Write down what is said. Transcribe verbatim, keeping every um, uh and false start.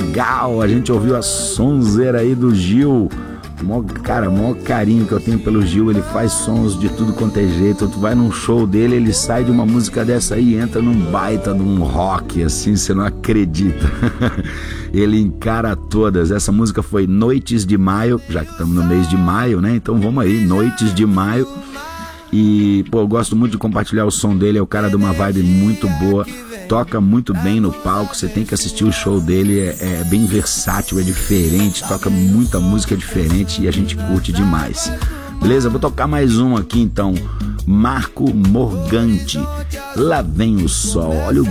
legal, a gente ouviu a sonzeira aí do Gil. Mó, cara, maior carinho que eu tenho pelo Gil, ele faz sons de tudo quanto é jeito. Tu vai num show dele, ele sai de uma música dessa aí e entra num baita de um rock, assim, você não acredita. Ele encara todas. Essa música foi Noites de Maio, já que estamos no mês de maio, né? Então vamos aí, Noites de Maio. E, pô, eu gosto muito de compartilhar o som dele, é o cara de uma vibe muito boa, toca muito bem no palco, você tem que assistir o show dele, é, é bem versátil, é diferente, toca muita música diferente e a gente curte demais. Beleza? Vou tocar mais um aqui então, Marco Morgante, Lá Vem o Sol. Olha o